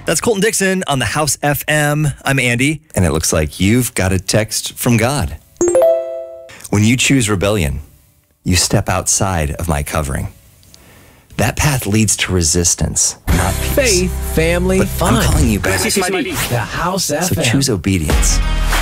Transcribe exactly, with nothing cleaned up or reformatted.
That's Colton Dixon on the House F M. I'm Andy. And it looks like you've got a text from God. When you choose rebellion, you step outside of my covering. That path leads to resistance, not peace. Faith, family, but fun. I'm calling you back. The House F M. So choose obedience.